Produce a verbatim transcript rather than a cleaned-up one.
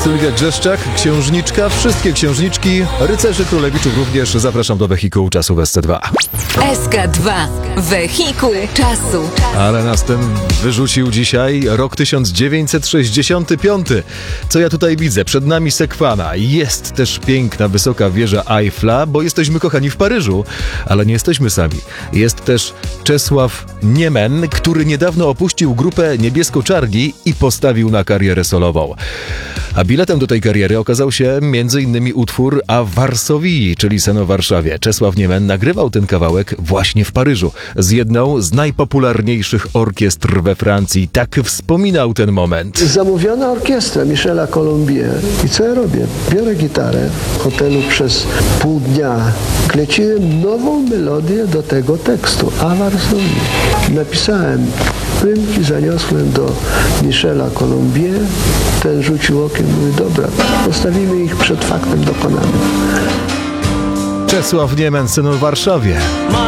Sylwia Grzeszczak, księżniczka, wszystkie księżniczki, rycerzy królewiczów również. Zapraszam do wehikułu czasu w S C dwa. S K dwa. Wehikuł czasu. Ale nas ten wyrzucił dzisiaj rok tysiąc dziewięćset sześćdziesiąty piąty. Co ja tutaj widzę? Przed nami Sekwana. Jest też piękna, wysoka wieża Eiffla, bo jesteśmy kochani w Paryżu. Ale nie jesteśmy sami. Jest też Czesław Niemen, który niedawno opuścił grupę Niebiesko-Czarni i postawił na karierę solową. A biletem do tej kariery okazał się między innymi utwór A Varsovii, czyli Sen o Warszawie. Czesław Niemen nagrywał ten kawałek właśnie w Paryżu z jedną z najpopularniejszych orkiestr we Francji. Tak wspominał ten moment. Zamówiona orkiestra Michela Colombier. I co ja robię? Biorę gitarę w hotelu przez pół dnia. Kleciłem nową melodię do tego tekstu. A Varsovii. Napisałem prymki, zaniosłem do Michela Colombier. Ten rzucił okiem, mówi, dobra, postawimy ich przed faktem dokonanym. Czesław Niemen, Sen o Warszawie.